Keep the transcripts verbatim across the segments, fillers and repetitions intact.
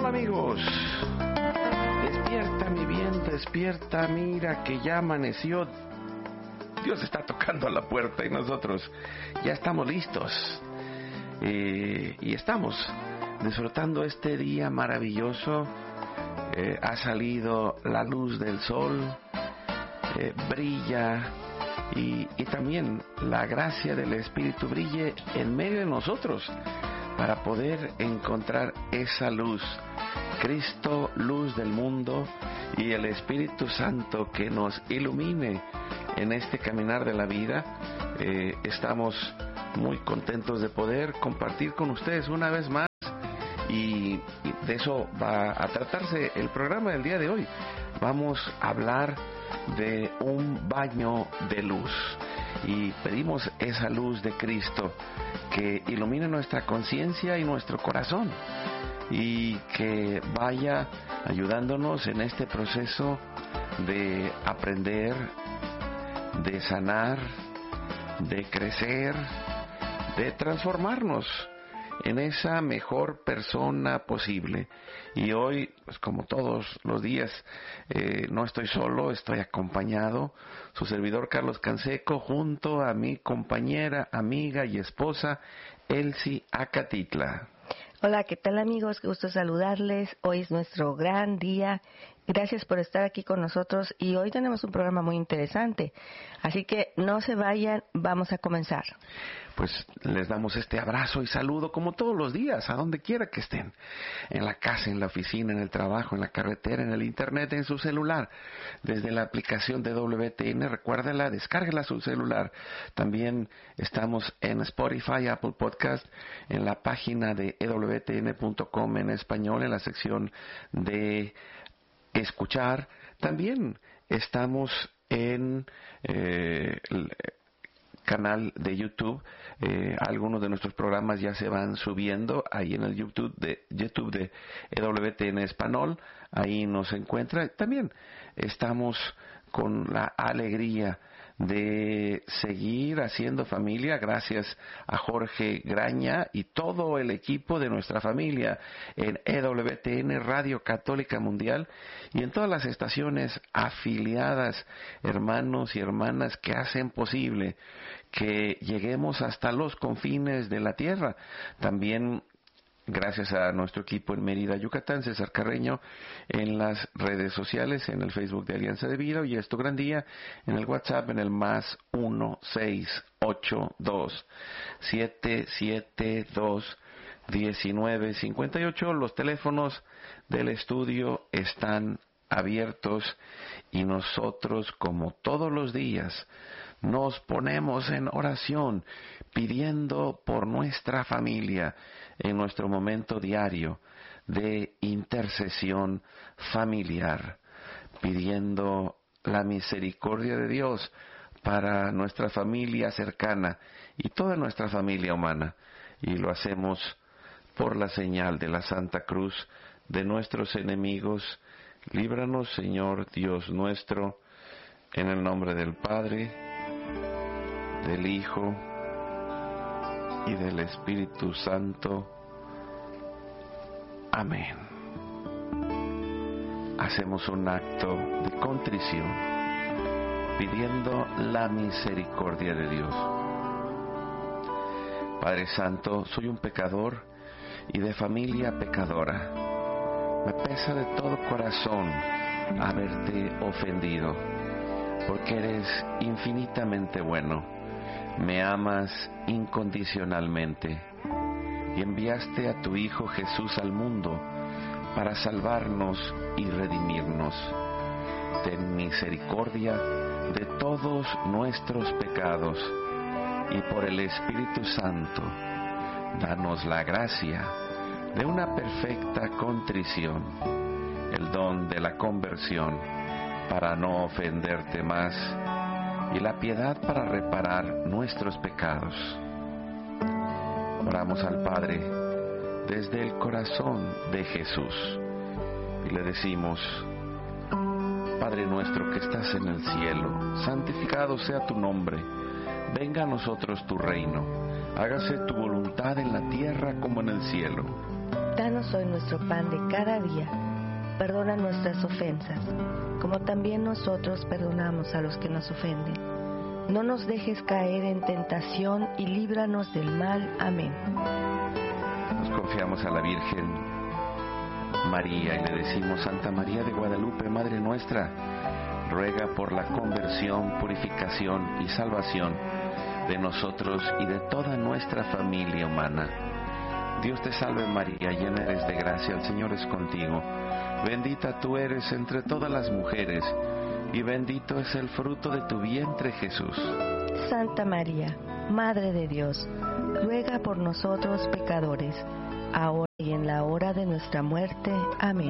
Hola amigos, despierta mi bien, despierta, mira que ya amaneció. Dios está tocando a la puerta y nosotros ya estamos listos eh, y estamos disfrutando este día maravilloso. Eh, ha salido la luz del sol, eh, brilla y, y también la gracia del Espíritu brille en medio de nosotros para poder encontrar esa luz. Cristo, luz del mundo, y el Espíritu Santo que nos ilumine en este caminar de la vida. Eh, estamos muy contentos de poder compartir con ustedes una vez más, y, y de eso va a tratarse el programa del día de hoy. Vamos a hablar de un baño de luz y pedimos esa luz de Cristo que ilumine nuestra conciencia y nuestro corazón, y que vaya ayudándonos en este proceso de aprender, de sanar, de crecer, de transformarnos en esa mejor persona posible. Y hoy, pues como todos los días, eh, no estoy solo, estoy acompañado, su servidor Carlos Canseco, junto a mi compañera, amiga y esposa, Elsie Acatitla. Hola, ¿qué tal amigos? Qué gusto saludarles. Hoy es nuestro gran día. Gracias por estar aquí con nosotros y hoy tenemos un programa muy interesante. Así que no se vayan, vamos a comenzar. Pues les damos este abrazo y saludo como todos los días, a donde quiera que estén. En la casa, en la oficina, en el trabajo, en la carretera, en el internet, en su celular. Desde la aplicación de W T N, recuérdela, descárguela a su celular. También estamos en Spotify, Apple Podcast, en la página de e w t n punto com en español, en la sección de escuchar. También estamos en eh, el canal de YouTube. Eh, algunos de nuestros programas ya se van subiendo ahí en el YouTube de YouTube de E W T N Español. Ahí nos encuentra. También estamos con la alegría de seguir haciendo familia, gracias a Jorge Graña y todo el equipo de nuestra familia en E W T N Radio Católica Mundial y en todas las estaciones afiliadas, hermanos y hermanas que hacen posible que lleguemos hasta los confines de la tierra. También gracias a nuestro equipo en Mérida, Yucatán, César Carreño, en las redes sociales, en el Facebook de Alianza de Vida, y esto gran día, en el WhatsApp, en el más uno seis ocho dos siete siete dos diecinueve cincuenta y ocho. Los teléfonos del estudio están abiertos y nosotros, como todos los días, nos ponemos en oración pidiendo por nuestra familia en nuestro momento diario de intercesión familiar, pidiendo la misericordia de Dios para nuestra familia cercana y toda nuestra familia humana, y lo hacemos por la señal de la Santa Cruz de nuestros enemigos. Líbranos, Señor Dios nuestro, en el nombre del Padre, del Hijo y del Espíritu Santo. Amén. Hacemos un acto de contrición, pidiendo la misericordia de Dios. Padre Santo, soy un pecador y de familia pecadora. Me pesa de todo corazón haberte ofendido, porque eres infinitamente bueno. Me amas incondicionalmente y enviaste a tu Hijo Jesús al mundo para salvarnos y redimirnos. Ten misericordia de todos nuestros pecados y por el Espíritu Santo, danos la gracia de una perfecta contrición, el don de la conversión para no ofenderte más y la piedad para reparar nuestros pecados. Oramos al Padre desde el corazón de Jesús y le decimos: Padre nuestro que estás en el cielo, santificado sea tu nombre. Venga a nosotros tu reino. Hágase tu voluntad en la tierra como en el cielo. Danos Danos hoy nuestro pan de cada día. Perdona nuestras ofensas, como también nosotros perdonamos a los que nos ofenden. No nos dejes caer en tentación y líbranos del mal. Amén. Nos confiamos a la Virgen María y le decimos: Santa María de Guadalupe, Madre nuestra, ruega por la conversión, purificación y salvación de nosotros y de toda nuestra familia humana. Dios te salve María, llena eres de gracia, el Señor es contigo. Bendita tú eres entre todas las mujeres, y bendito es el fruto de tu vientre, Jesús. Santa María, Madre de Dios, ruega por nosotros pecadores, ahora y en la hora de nuestra muerte. Amén.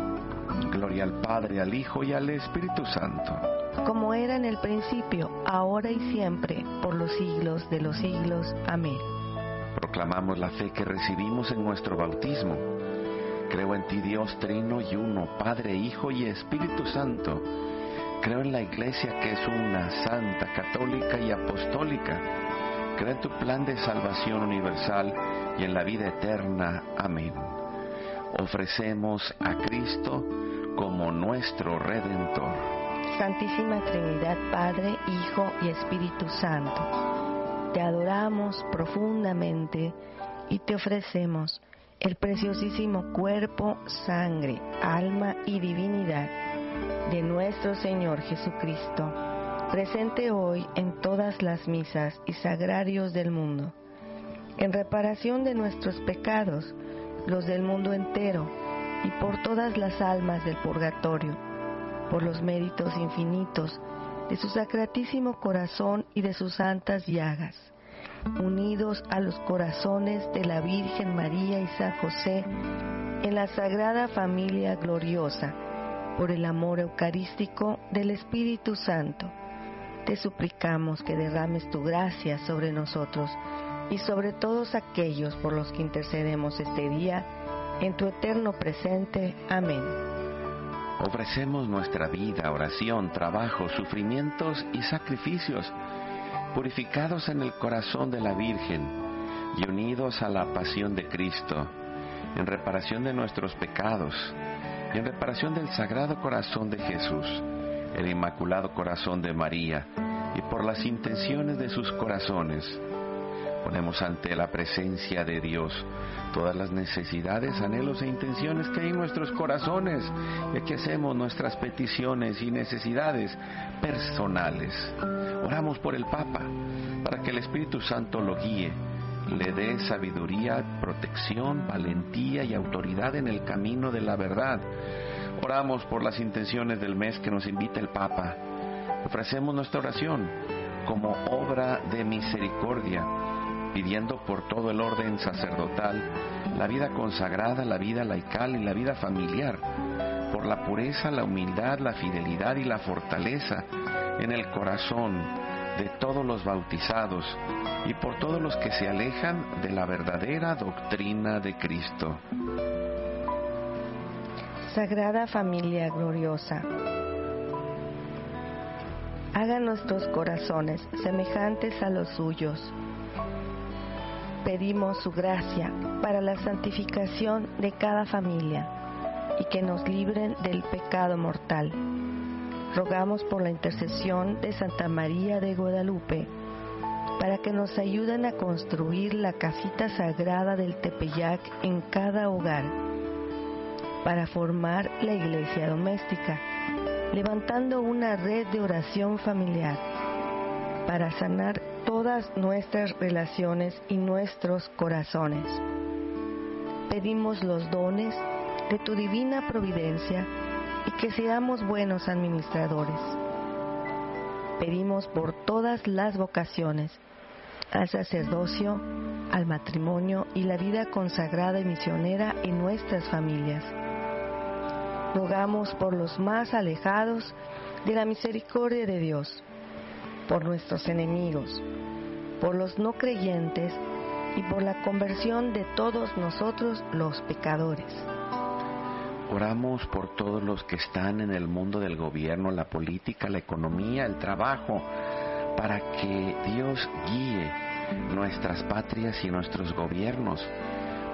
Gloria al Padre, al Hijo y al Espíritu Santo. Como era en el principio, ahora y siempre, por los siglos de los siglos. Amén. Proclamamos la fe que recibimos en nuestro bautismo. Creo en ti, Dios trino y uno, Padre, Hijo y Espíritu Santo. Creo en la Iglesia que es una, santa, católica y apostólica. Creo en tu plan de salvación universal y en la vida eterna. Amén. Ofrecemos a Cristo como nuestro Redentor. Santísima Trinidad, Padre, Hijo y Espíritu Santo, te adoramos profundamente y te ofrecemos el preciosísimo cuerpo, sangre, alma y divinidad de nuestro Señor Jesucristo, presente hoy en todas las misas y sagrarios del mundo, en reparación de nuestros pecados, los del mundo entero, y por todas las almas del purgatorio, por los méritos infinitos de su sacratísimo corazón y de sus santas llagas, unidos a los corazones de la Virgen María y San José, en la Sagrada Familia gloriosa, por el amor eucarístico del Espíritu Santo, te suplicamos que derrames tu gracia sobre nosotros y sobre todos aquellos por los que intercedemos este día, en tu eterno presente. Amén. Ofrecemos nuestra vida, oración, trabajo, sufrimientos y sacrificios, purificados en el corazón de la Virgen y unidos a la pasión de Cristo, en reparación de nuestros pecados y en reparación del Sagrado Corazón de Jesús, el Inmaculado Corazón de María, y por las intenciones de sus corazones. Ponemos ante la presencia de Dios todas las necesidades, anhelos e intenciones que hay en nuestros corazones, y aquí hacemos nuestras peticiones y necesidades personales. Oramos por el Papa, para que el Espíritu Santo lo guíe, le dé sabiduría, protección, valentía y autoridad en el camino de la verdad. Oramos por las intenciones del mes que nos invita el Papa. Ofrecemos nuestra oración como obra de misericordia, pidiendo por todo el orden sacerdotal, la vida consagrada, la vida laical y la vida familiar, por la pureza, la humildad, la fidelidad y la fortaleza en el corazón de todos los bautizados y por todos los que se alejan de la verdadera doctrina de Cristo. Sagrada Familia gloriosa, haga nuestros corazones semejantes a los suyos. Pedimos su gracia para la santificación de cada familia y que nos libren del pecado mortal. Rogamos por la intercesión de Santa María de Guadalupe para que nos ayuden a construir la casita sagrada del Tepeyac en cada hogar, para formar la iglesia doméstica, levantando una red de oración familiar, para sanar todas nuestras relaciones y nuestros corazones. Pedimos los dones de tu divina providencia y que seamos buenos administradores. Pedimos por todas las vocaciones, al sacerdocio, al matrimonio y la vida consagrada y misionera en nuestras familias. Rogamos por los más alejados de la misericordia de Dios, por nuestros enemigos, por los no creyentes y por la conversión de todos nosotros los pecadores. Oramos por todos los que están en el mundo del gobierno, la política, la economía, el trabajo, para que Dios guíe nuestras patrias y nuestros gobiernos,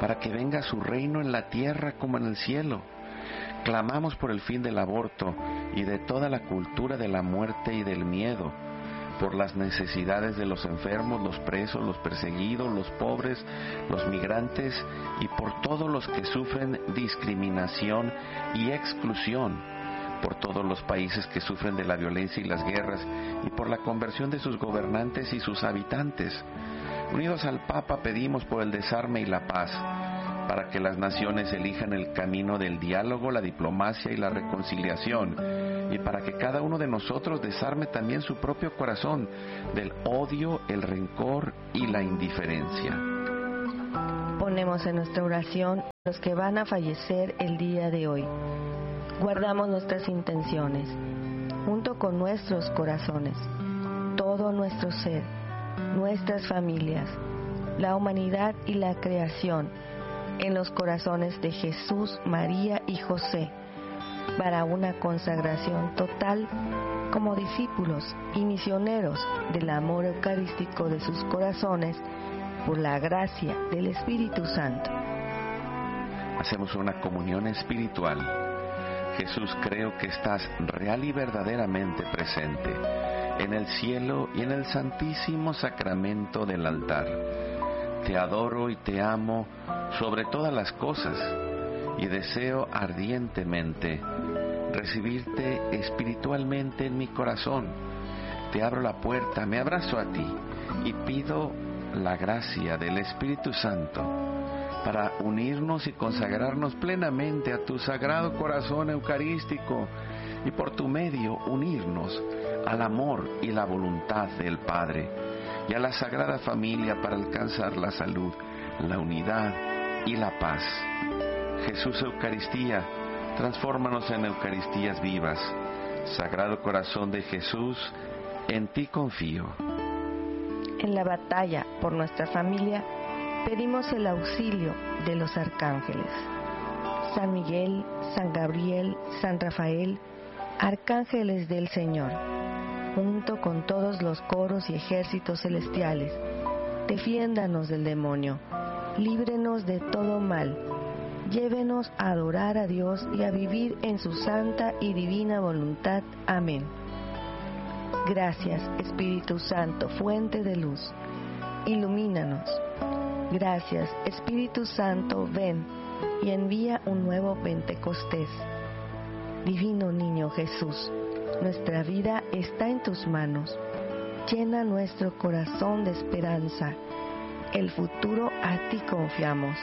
para que venga su reino en la tierra como en el cielo. Clamamos por el fin del aborto y de toda la cultura de la muerte y del miedo, por las necesidades de los enfermos, los presos, los perseguidos, los pobres, los migrantes y por todos los que sufren discriminación y exclusión, por todos los países que sufren de la violencia y las guerras y por la conversión de sus gobernantes y sus habitantes. Unidos al Papa pedimos por el desarme y la paz, para que las naciones elijan el camino del diálogo, la diplomacia y la reconciliación, y para que cada uno de nosotros desarme también su propio corazón del odio, el rencor y la indiferencia. Ponemos en nuestra oración los que van a fallecer el día de hoy. Guardamos nuestras intenciones, junto con nuestros corazones, todo nuestro ser, nuestras familias, la humanidad y la creación, en los corazones de Jesús, María y José, para una consagración total como discípulos y misioneros del amor eucarístico de sus corazones, por la gracia del Espíritu Santo. Hacemos una comunión espiritual. Jesús, creo que estás real y verdaderamente presente en el cielo y en el santísimo sacramento del altar. Te adoro y te amo sobre todas las cosas y deseo ardientemente recibirte espiritualmente en mi corazón. Te abro la puerta, me abrazo a ti y pido la gracia del Espíritu Santo para unirnos y consagrarnos plenamente a tu sagrado corazón eucarístico y por tu medio unirnos al amor y la voluntad del Padre y a la Sagrada Familia para alcanzar la salud, la unidad y la paz. Jesús Eucaristía, transfórmanos en Eucaristías vivas. Sagrado Corazón de Jesús, en ti confío. En la batalla por nuestra familia, pedimos el auxilio de los arcángeles. San Miguel, San Gabriel, San Rafael, arcángeles del Señor, junto con todos los coros y ejércitos celestiales, defiéndanos del demonio, líbrenos de todo mal, llévenos a adorar a Dios y a vivir en su santa y divina voluntad. Amén. Gracias, Espíritu Santo, fuente de luz, ilumínanos. Gracias, Espíritu Santo, ven y envía un nuevo Pentecostés. Divino Niño Jesús, nuestra vida está en tus manos. Llena nuestro corazón de esperanza. El futuro a ti confiamos.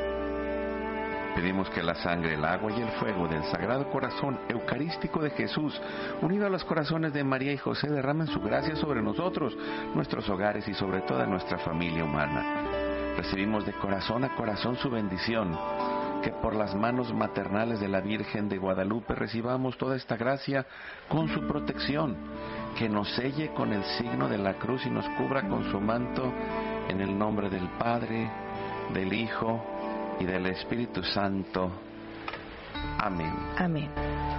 Pedimos que la sangre, el agua y el fuego del Sagrado Corazón Eucarístico de Jesús, unido a los corazones de María y José, derramen su gracia sobre nosotros, nuestros hogares y sobre toda nuestra familia humana. Recibimos de corazón a corazón su bendición, que por las manos maternales de la Virgen de Guadalupe recibamos toda esta gracia con su protección, que nos selle con el signo de la cruz y nos cubra con su manto, en el nombre del Padre, del Hijo y del Espíritu Santo. Amén. Amén.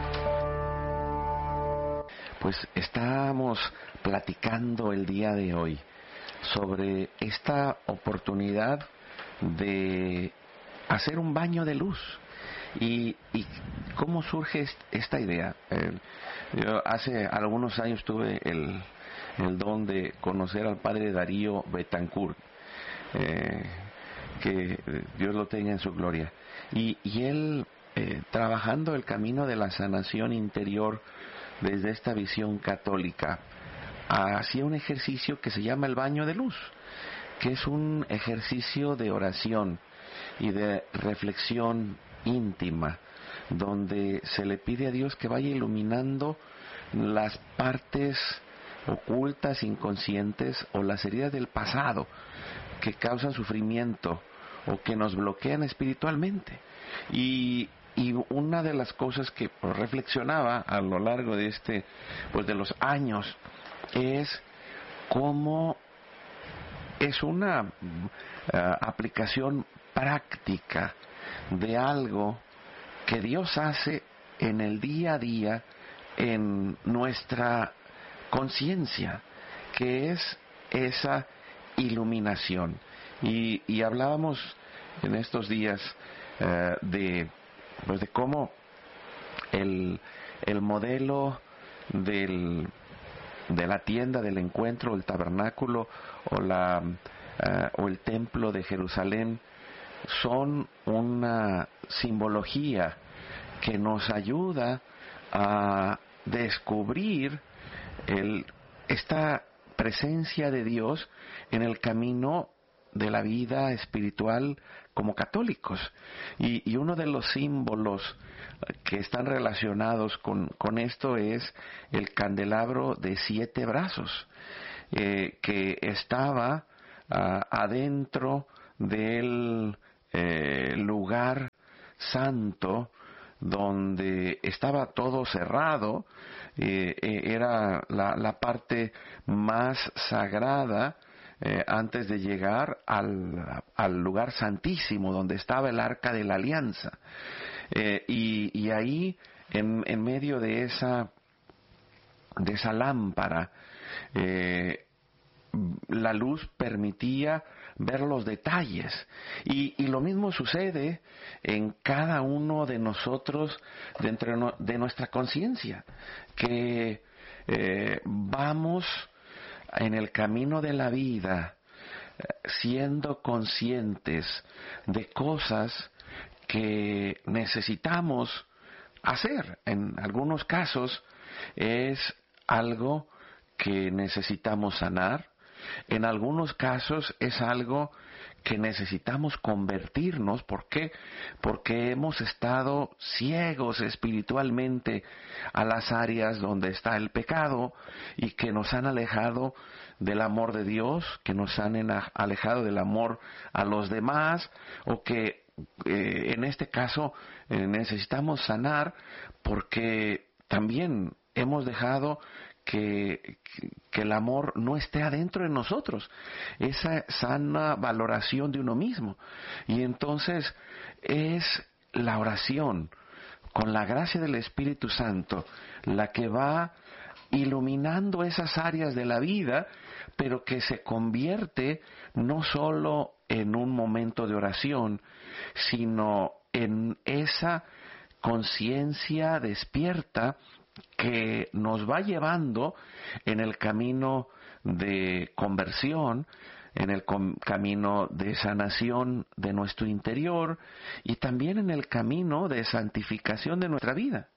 Pues estamos platicando el día de hoy sobre esta oportunidad de hacer un baño de luz. ¿Y, y cómo surge esta idea? Eh, yo hace algunos años tuve el, el don de conocer al padre Darío Betancourt, eh, que Dios lo tenga en su gloria. Y, y él, eh, trabajando el camino de la sanación interior desde esta visión católica, hacía un ejercicio que se llama el baño de luz, que es un ejercicio de oración y de reflexión íntima, donde se le pide a Dios que vaya iluminando las partes ocultas, inconscientes o las heridas del pasado que causan sufrimiento o que nos bloquean espiritualmente. Y, y una de las cosas que reflexionaba a lo largo de este, pues de los años, es cómo es una uh, aplicación práctica de algo que Dios hace en el día a día en nuestra conciencia, que es esa iluminación. Y, y hablábamos en estos días uh, de, pues de cómo el, el modelo del, de la tienda del encuentro, el tabernáculo o, la, uh, o el templo de Jerusalén son una simbología que nos ayuda a descubrir el, esta presencia de Dios en el camino de la vida espiritual como católicos. Y, y uno de los símbolos que están relacionados con, con esto es el candelabro de siete brazos, eh, que estaba uh, adentro del eh, lugar santo, donde estaba todo cerrado, eh, eh, era la, la parte más sagrada eh, antes de llegar al, al lugar santísimo, donde estaba el arca de la alianza. Eh, y, y ahí, en, en medio de esa, de esa lámpara, eh, la luz permitía ver los detalles, y, y lo mismo sucede en cada uno de nosotros dentro de nuestra conciencia, que eh, vamos en el camino de la vida eh, siendo conscientes de cosas que necesitamos hacer. En algunos casos es algo que necesitamos sanar. En algunos casos es algo que necesitamos convertirnos. ¿Por qué? Porque hemos estado ciegos espiritualmente a las áreas donde está el pecado y que nos han alejado del amor de Dios, que nos han alejado del amor a los demás, o que eh, en este caso eh, necesitamos sanar porque también hemos dejado Que, que el amor no esté adentro de nosotros, esa sana valoración de uno mismo. Y entonces es la oración con la gracia del Espíritu Santo la que va iluminando esas áreas de la vida, pero que se convierte no solo en un momento de oración, sino en esa conciencia despierta que nos va llevando en el camino de conversión, en el com- camino de sanación de nuestro interior y también en el camino de santificación de nuestra vida.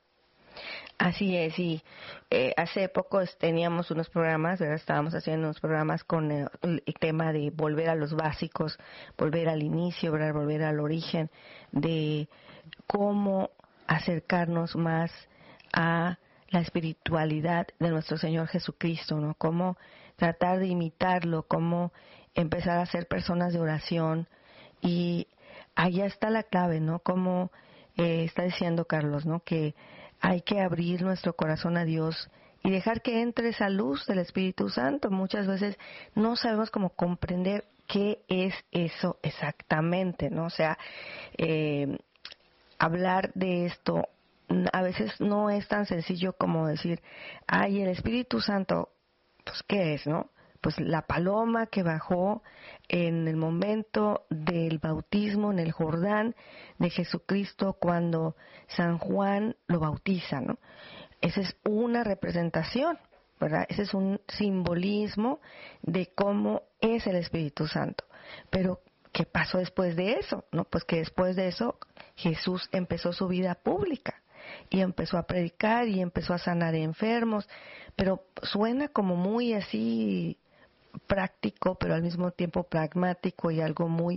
Así es, y eh, hace poco teníamos unos programas, ¿verdad? Estábamos haciendo unos programas con el, el tema de volver a los básicos, volver al inicio, ¿verdad? Volver al origen, de cómo acercarnos más a la espiritualidad de nuestro Señor Jesucristo, ¿no? Cómo tratar de imitarlo, cómo empezar a ser personas de oración. Y allá está la clave, ¿no? Como eh, está diciendo Carlos, ¿no? Que hay que abrir nuestro corazón a Dios y dejar que entre esa luz del Espíritu Santo. Muchas veces no sabemos cómo comprender qué es eso exactamente, ¿no? O sea, eh, hablar de esto a veces no es tan sencillo como decir, ay, el Espíritu Santo, pues ¿qué es, no? Pues la paloma que bajó en el momento del bautismo en el Jordán de Jesucristo cuando San Juan lo bautiza, ¿no? Esa es una representación, ¿verdad? Ese es un simbolismo de cómo es el Espíritu Santo. Pero ¿qué pasó después de eso? No, pues que después de eso Jesús empezó su vida pública y empezó a predicar y empezó a sanar enfermos, pero suena como muy así práctico, pero al mismo tiempo pragmático y algo muy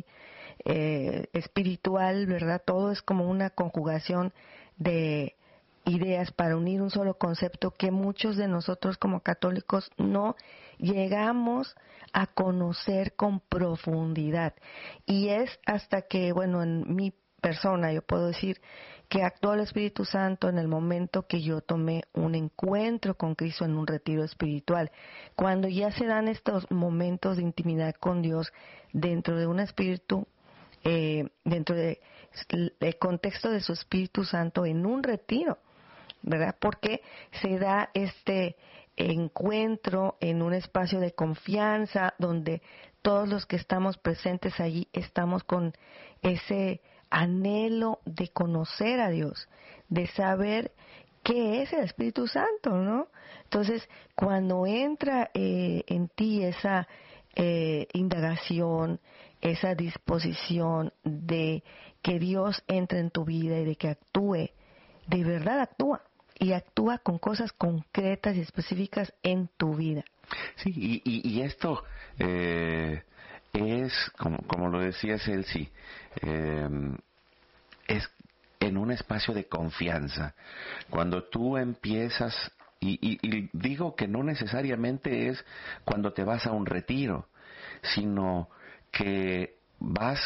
eh, espiritual, ¿verdad? Todo es como una conjugación de ideas para unir un solo concepto que muchos de nosotros como católicos no llegamos a conocer con profundidad. Y es hasta que, bueno, en mi persona yo puedo decir que actuó el Espíritu Santo en el momento que yo tomé un encuentro con Cristo en un retiro espiritual. Cuando ya se dan estos momentos de intimidad con Dios dentro de un espíritu, eh, dentro del de contexto de su Espíritu Santo en un retiro, ¿verdad? Porque se da este encuentro en un espacio de confianza donde todos los que estamos presentes allí estamos con ese anhelo de conocer a Dios, de saber qué es el Espíritu Santo, ¿no? Entonces, cuando entra eh, en ti esa eh, indagación, esa disposición de que Dios entre en tu vida y de que actúe, de verdad actúa, y actúa con cosas concretas y específicas en tu vida. Sí, y, y, y esto eh, es, como, como lo decía Celsi, eh, es en un espacio de confianza. Cuando tú empiezas, y, y, y digo que no necesariamente es cuando te vas a un retiro, sino que vas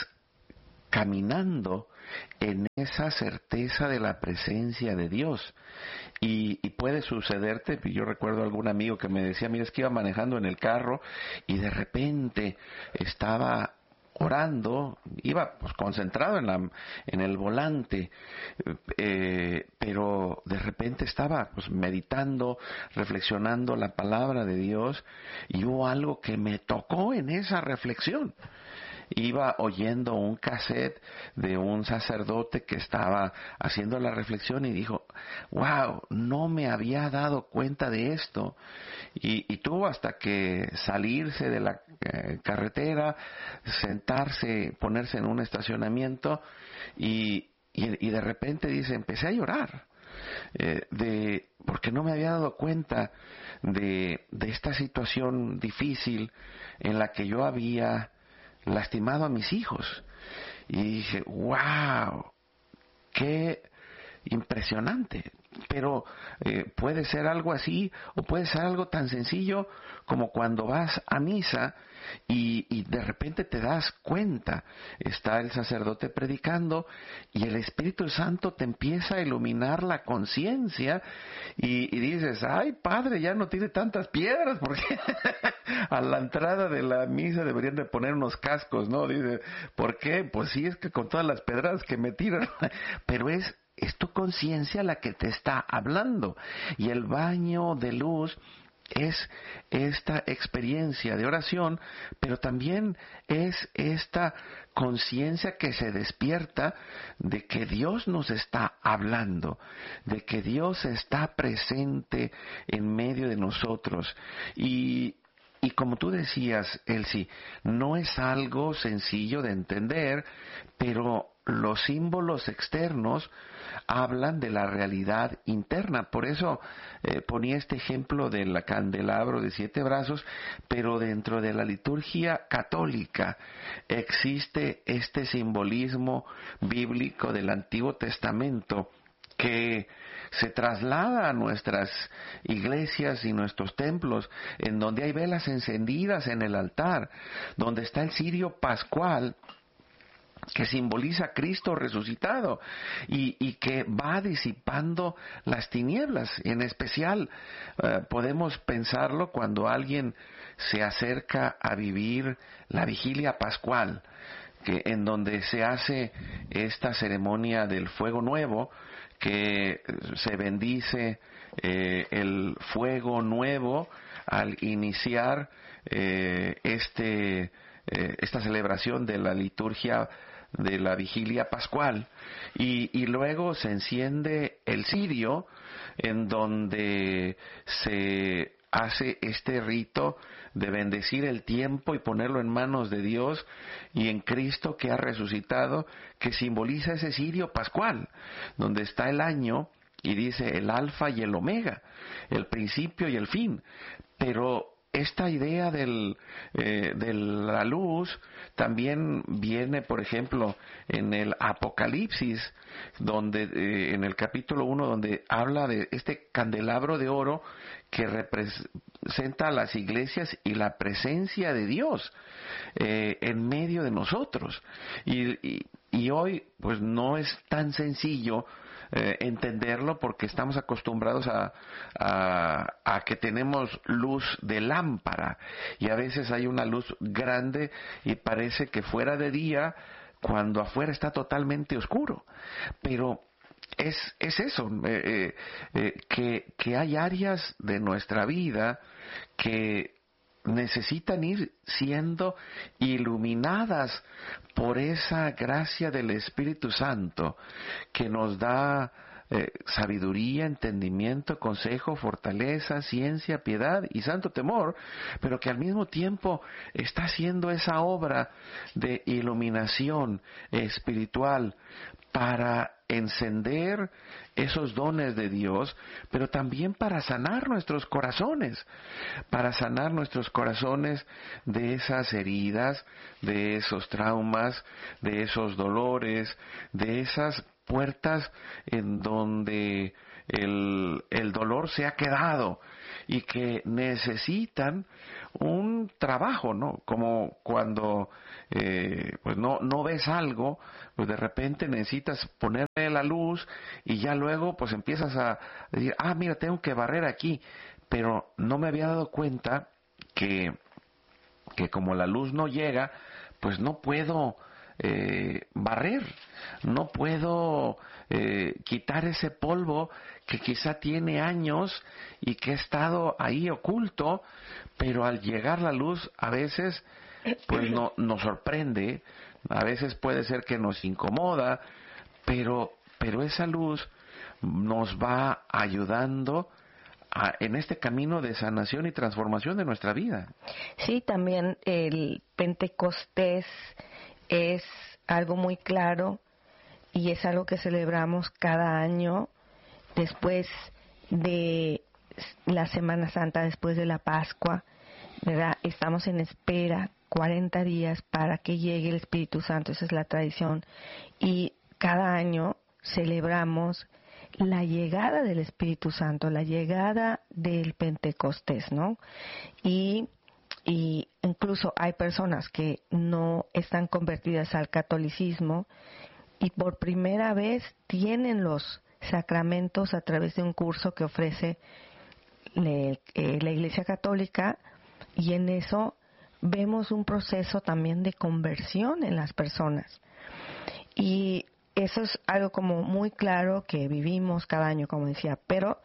caminando en esa certeza de la presencia de Dios. Y, y puede sucederte, yo recuerdo algún amigo que me decía, mira, es que iba manejando en el carro y de repente estaba orando, iba pues concentrado en la en el volante, eh, pero de repente estaba pues meditando, reflexionando la palabra de Dios, y hubo algo que me tocó en esa reflexión. Iba oyendo un cassette de un sacerdote que estaba haciendo la reflexión y dijo, wow, no me había dado cuenta de esto. Y, y tuvo hasta que salirse de la eh, carretera, sentarse, ponerse en un estacionamiento y, y, y de repente dice, empecé a llorar. Eh, de porque no me había dado cuenta de, de esta situación difícil en la que yo había lastimado a mis hijos. Y dije, wow, qué impresionante. Pero eh, puede ser algo así, o puede ser algo tan sencillo como cuando vas a misa y, y de repente te das cuenta, está el sacerdote predicando y el Espíritu Santo te empieza a iluminar la conciencia y, y dices, ay padre, ya no tiene tantas piedras, porque a la entrada de la misa deberían de poner unos cascos, ¿no? Dice, ¿por qué? Pues sí, es que con todas las pedradas que me tiran, pero es Es tu conciencia la que te está hablando. Y el baño de luz es esta experiencia de oración, pero también es esta conciencia que se despierta de que Dios nos está hablando, de que Dios está presente en medio de nosotros. Y Y como tú decías, Elsie, no es algo sencillo de entender, pero los símbolos externos hablan de la realidad interna. Por eso eh, ponía este ejemplo del candelabro de siete brazos, pero dentro de la liturgia católica existe este simbolismo bíblico del Antiguo Testamento que se traslada a nuestras iglesias y nuestros templos, en donde hay velas encendidas en el altar, donde está el cirio pascual, que simboliza a Cristo resucitado y, y que va disipando las tinieblas. En especial eh, podemos pensarlo cuando alguien se acerca a vivir la vigilia pascual, que en donde se hace esta ceremonia del fuego nuevo, que se bendice eh, el fuego nuevo al iniciar eh, este eh, esta celebración de la liturgia de la vigilia pascual, y, y luego se enciende el cirio en donde se hace este rito de bendecir el tiempo y ponerlo en manos de Dios y en Cristo que ha resucitado, que simboliza ese cirio pascual, donde está el año y dice el alfa y el omega, el principio y el fin. Pero esta idea del, eh, de la luz también viene, por ejemplo, en el Apocalipsis, donde eh, en el capítulo uno, donde habla de este candelabro de oro que representa a las iglesias y la presencia de Dios eh, en medio de nosotros. Y, y, y hoy, pues no es tan sencillo Eh, entenderlo, porque estamos acostumbrados a, a, a que tenemos luz de lámpara, y a veces hay una luz grande y parece que fuera de día cuando afuera está totalmente oscuro. Pero es, es eso, eh, eh, eh, que, que hay áreas de nuestra vida que necesitan ir siendo iluminadas por esa gracia del Espíritu Santo que nos da eh, sabiduría, entendimiento, consejo, fortaleza, ciencia, piedad y santo temor, pero que al mismo tiempo está haciendo esa obra de iluminación espiritual para encender esos dones de Dios, pero también para sanar nuestros corazones, para sanar nuestros corazones de esas heridas, de esos traumas, de esos dolores, de esas puertas en donde el, el dolor se ha quedado y que necesitan un trabajo, ¿no? Como cuando eh, pues no, no ves algo, pues de repente necesitas ponerle la luz y ya luego pues empiezas a decir, ah, mira, tengo que barrer aquí, pero no me había dado cuenta que, que como la luz no llega, pues no puedo Eh, barrer, no puedo eh, quitar ese polvo que quizá tiene años y que ha estado ahí oculto, pero al llegar la luz a veces pues no, nos sorprende, a veces puede ser que nos incomoda, pero, pero esa luz nos va ayudando a, en este camino de sanación y transformación de nuestra vida. Sí, también el Pentecostés es algo muy claro y es algo que celebramos cada año después de la Semana Santa, después de la Pascua, ¿verdad? Estamos en espera cuarenta días para que llegue el Espíritu Santo, esa es la tradición, y cada año celebramos la llegada del Espíritu Santo, la llegada del Pentecostés, ¿no? Y Y incluso hay personas que no están convertidas al catolicismo y por primera vez tienen los sacramentos a través de un curso que ofrece le, eh, la Iglesia Católica, y en eso vemos un proceso también de conversión en las personas. Y eso es algo como muy claro que vivimos cada año, como decía, pero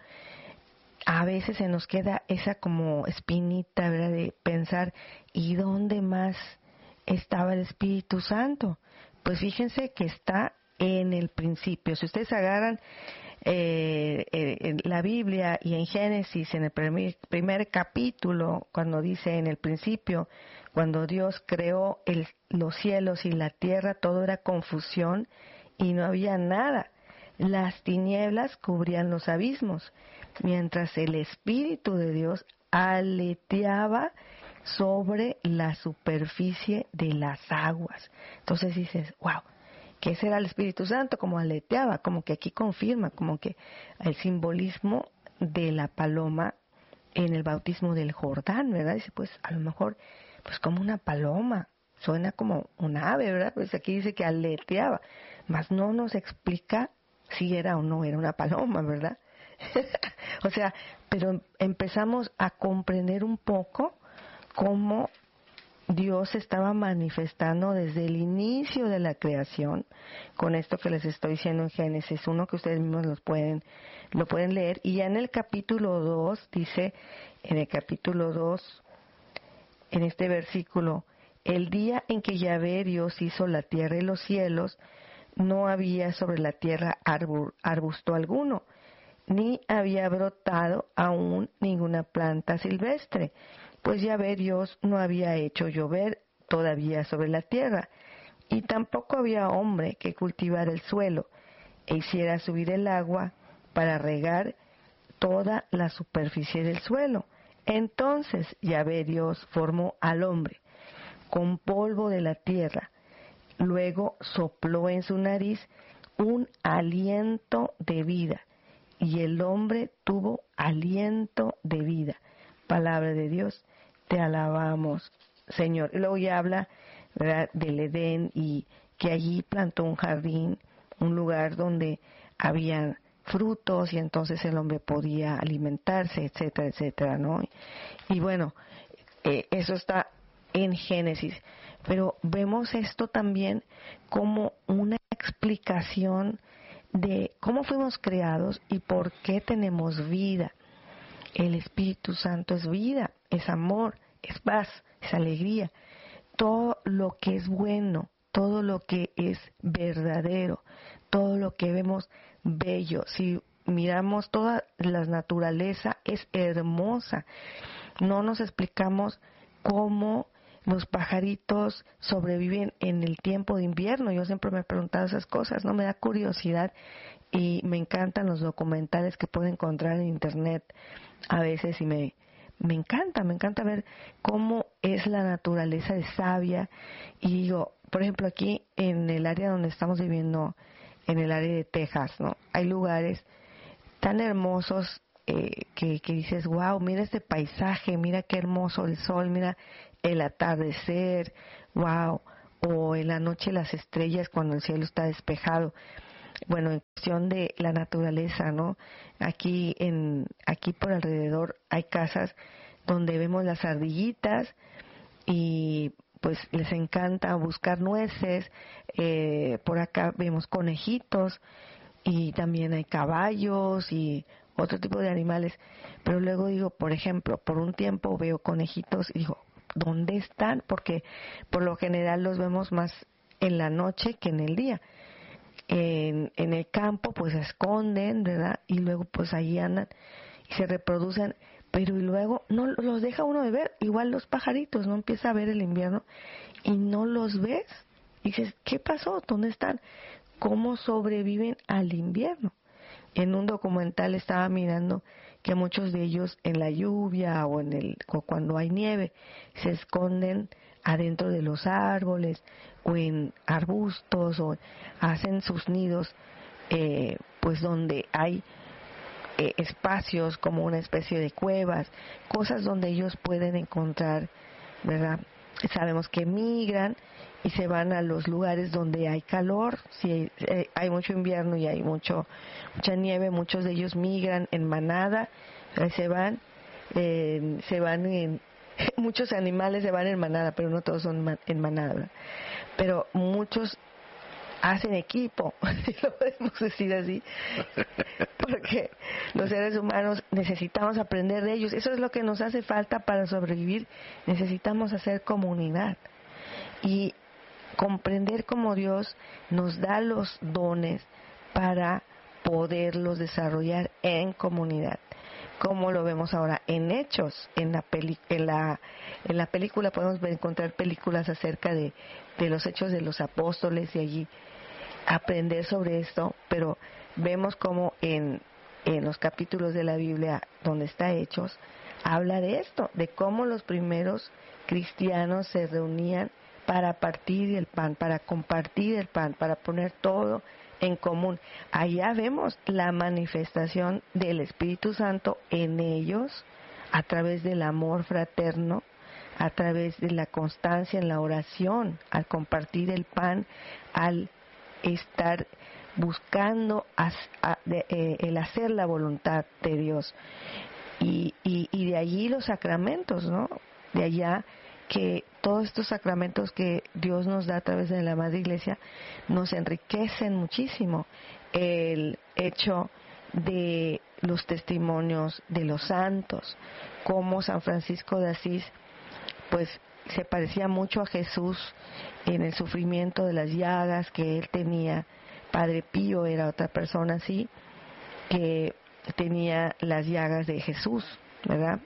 a veces se nos queda esa como espinita, ¿verdad?, de pensar, ¿y dónde más estaba el Espíritu Santo? Pues fíjense que está en el principio. Si ustedes agarran eh, eh, en la Biblia y en Génesis, en el primer, primer capítulo, cuando dice en el principio, cuando Dios creó el, los cielos y la tierra, todo era confusión y no había nada. Las tinieblas cubrían los abismos, mientras el Espíritu de Dios aleteaba sobre la superficie de las aguas. Entonces dices, wow, ¿qué ese era el Espíritu Santo? Como aleteaba, como que aquí confirma, como que el simbolismo de la paloma en el bautismo del Jordán, ¿verdad? Dice, pues a lo mejor, pues como una paloma, suena como un ave, ¿verdad? Pues aquí dice que aleteaba, mas no nos explica si era o no era una paloma, ¿verdad? O sea, pero empezamos a comprender un poco cómo Dios estaba manifestando desde el inicio de la creación, con esto que les estoy diciendo en Génesis uno, que ustedes mismos los pueden, lo pueden leer, y ya en el capítulo dos, dice, en el capítulo dos, en este versículo, el día en que Yahvé Dios hizo la tierra y los cielos, no había sobre la tierra arbur, arbusto alguno, ni había brotado aún ninguna planta silvestre, pues Yahvé Dios no había hecho llover todavía sobre la tierra, y tampoco había hombre que cultivara el suelo e hiciera subir el agua para regar toda la superficie del suelo. Entonces Yahvé Dios formó al hombre con polvo de la tierra, luego sopló en su nariz un aliento de vida, y el hombre tuvo aliento de vida. Palabra de Dios, te alabamos, Señor. Y luego ya habla, ¿verdad?, del Edén, y que allí plantó un jardín, un lugar donde había frutos y entonces el hombre podía alimentarse, etcétera, etcétera, ¿no? Y bueno, eh, eso está en Génesis, pero vemos esto también como una explicación de cómo fuimos creados y por qué tenemos vida. El Espíritu Santo es vida, es amor, es paz, es alegría. Todo lo que es bueno, todo lo que es verdadero, todo lo que vemos bello. Si miramos toda la naturaleza, es hermosa. No nos explicamos cómo los pajaritos sobreviven en el tiempo de invierno. Yo siempre me he preguntado esas cosas, ¿no? Me da curiosidad y me encantan los documentales que puedo encontrar en internet a veces y me, me encanta, me encanta ver cómo es la naturaleza de sabia. Y digo, por ejemplo, aquí en el área donde estamos viviendo, en el área de Texas, ¿no? Hay lugares tan hermosos eh, que, que dices, wow, mira este paisaje, mira qué hermoso el sol, mira el atardecer, wow, o en la noche las estrellas cuando el cielo está despejado. Bueno, en cuestión de la naturaleza, ¿no? Aquí en aquí por alrededor hay casas donde vemos las ardillitas y pues les encanta buscar nueces. Eh, por acá vemos conejitos y también hay caballos y otro tipo de animales. Pero luego digo, por ejemplo, por un tiempo veo conejitos y digo, ¿dónde están? Porque por lo general los vemos más en la noche que en el día. En, en el campo pues se esconden, ¿verdad? Y luego pues ahí andan y se reproducen, pero y luego no los deja uno de ver. Igual los pajaritos, no empieza a ver el invierno y no los ves. Y dices, ¿qué pasó? ¿Dónde están? ¿Cómo sobreviven al invierno? En un documental estaba mirando que muchos de ellos en la lluvia o en el o cuando hay nieve se esconden adentro de los árboles o en arbustos o hacen sus nidos eh, pues donde hay eh, espacios como una especie de cuevas, cosas donde ellos pueden encontrar, ¿verdad? Sabemos que migran y se van a los lugares donde hay calor. Si hay, eh, hay mucho invierno y hay mucho mucha nieve, muchos de ellos migran en manada, eh, se van eh, se van en muchos animales se van en manada, pero no todos son man, en manada, ¿verdad? Pero muchos hacen equipo, si lo podemos decir así, porque los seres humanos necesitamos aprender de ellos. Eso es lo que nos hace falta para sobrevivir. Necesitamos hacer comunidad y comprender cómo Dios nos da los dones para poderlos desarrollar en comunidad. Como lo vemos ahora en Hechos, en la peli, en la en la película podemos encontrar películas acerca de, de los hechos de los apóstoles y allí aprender sobre esto, pero vemos como en, en los capítulos de la Biblia donde está Hechos, habla de esto, de cómo los primeros cristianos se reunían para partir el pan, para compartir el pan, para poner todo en común. Allá vemos la manifestación del Espíritu Santo en ellos a través del amor fraterno, a través de la constancia en la oración, al compartir el pan, al estar buscando as, a, de, eh, el hacer la voluntad de Dios. Y, y, y de allí los sacramentos, ¿no? De allá que todos estos sacramentos que Dios nos da a través de la Madre Iglesia nos enriquecen muchísimo. El hecho de los testimonios de los santos, como San Francisco de Asís, pues se parecía mucho a Jesús en el sufrimiento de las llagas que él tenía. Padre Pío era otra persona así, que tenía las llagas de Jesús, ¿verdad?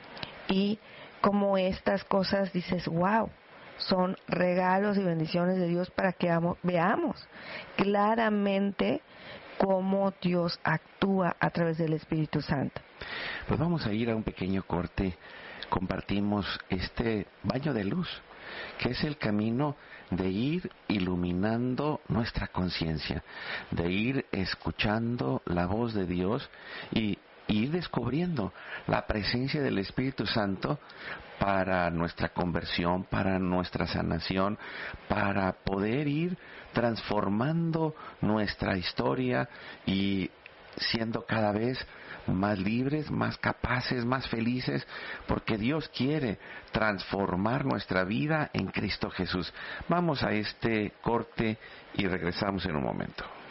Y como estas cosas dices, wow, son regalos y bendiciones de Dios para que amo, veamos claramente cómo Dios actúa a través del Espíritu Santo. Pues vamos a ir a un pequeño corte. Compartimos este baño de luz, que es el camino de ir iluminando nuestra conciencia, de ir escuchando la voz de Dios y ir descubriendo la presencia del Espíritu Santo para nuestra conversión, para nuestra sanación, para poder ir transformando nuestra historia y siendo cada vez más libres, más capaces, más felices, porque Dios quiere transformar nuestra vida en Cristo Jesús. Vamos a este corte y regresamos en un momento.